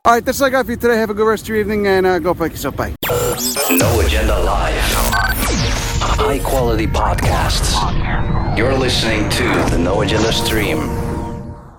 All right, that's all I got for you today. Have a good rest of your evening, and go fuck yourself. Bye. No Agenda Live. High quality podcasts. You're listening to the No Agenda stream.